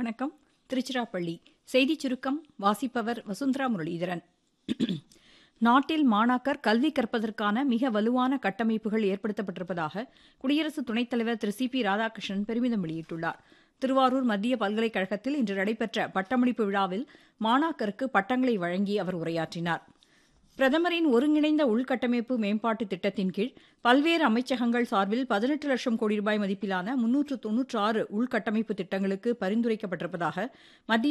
வணக்கம். திருச்சிராப்பள்ளி செய்திச் சுருக்கம் வாசிப்பவர் வசுந்தரா முரளிதரன். நாட்டில் மாணாக்கர் கல்வி கற்பதற்கான மிக வலுவான கட்டமைப்புகள் ஏற்படுத்தப்பட்டிருப்பதாக குடியரசு துணைத் தலைவர் திரு சி.பி. ராதாகிருஷ்ணன் பெருமிதம் வெளியிட்டுள்ளார். திருவாரூர் மத்திய பல்கலைக்கழகத்தில் இன்று நடைபெற்ற பட்டமளிப்பு விழாவில் மாணாக்கருக்கு பட்டங்களை வழங்கி அவர் உரையாற்றினார். பிரதமரின் ஒருங்கிணைந்த உள்கட்டமைப்பு மேம்பாட்டு திட்டத்தின் கீழ் பல்வேறு அமைச்சகங்கள் சார்பில் 18 லட்சம் கோடி ரூபாய் மதிப்பிலான 396 உள்கட்டமைப்பு திட்டங்களுக்கு பரிந்துரைக்கப்பட்டிருப்பதாக மத்திய